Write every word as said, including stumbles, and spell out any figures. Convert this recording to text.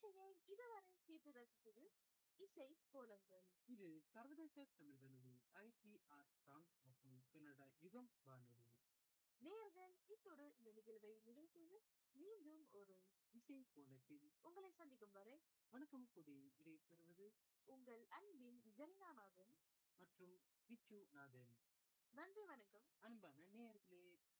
நிகழ்ச்சியை இதுவரை கேட்டு ரசித்தது இசை கோலங்கள். இது சர்வதேச தமிழ் வானொலி ஐடிஆர் பிரான்ஸ் மற்றும் கனடா யுகம் வானொலி. நேயர்கள் இத்தோடு இந்த நிகழ்வை நிறைவு செய்து மீண்டும் ஒரு இசை கோலத்தில் உங்களை சந்திக்கும் வரை வணக்கம் கூடி விடைபெறுவது உங்கள் அன்பின் ஜெனினாநாதன். மற்றும் விச்சு நாதன். நன்றி, வணக்கம். அன்பான நேயர்களே,